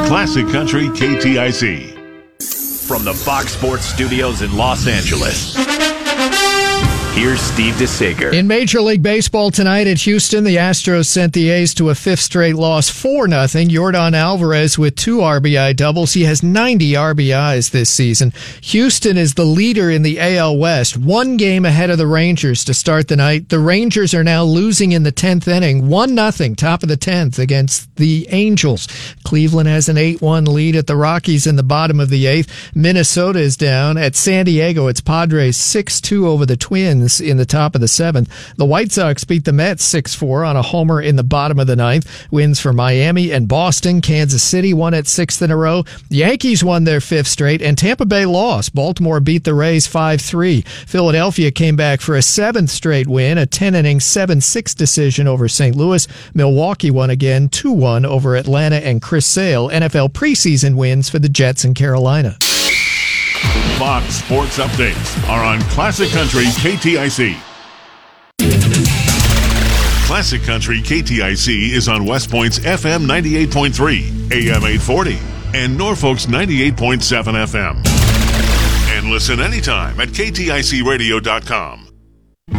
Classic Country KTIC. From the Fox Sports Studios in Los Angeles, here's Steve DeSager. In Major League Baseball tonight at Houston, the Astros sent the A's to a fifth straight loss, 4-0. Yordan Alvarez with 2 RBI doubles. He has 90 RBIs this season. Houston is the leader in the AL West, 1 game ahead of the Rangers to start the night. The Rangers are now losing in the 10th inning, 1-0, top of the 10th against the Angels. Cleveland has an 8-1 lead at the Rockies in the bottom of the 8th. Minnesota is down. At San Diego, it's Padres 6-2 over the Twins in the top of the 7th. The White Sox beat the Mets 6-4 on a homer in the bottom of the 9th. Wins for Miami and Boston. Kansas City won at 6th in a row. The Yankees won their 5th straight, and Tampa Bay lost. Baltimore beat the Rays 5-3. Philadelphia came back for a 7th straight win, a 10-inning 7-6 decision over St. Louis. Milwaukee won again 2-1 over Atlanta and Chris Sale. NFL preseason wins for the Jets in Carolina. Fox Sports Updates are on Classic Country KTIC. Classic Country KTIC is on West Point's FM 98.3, AM 840, and Norfolk's 98.7 FM. And listen anytime at KTICradio.com.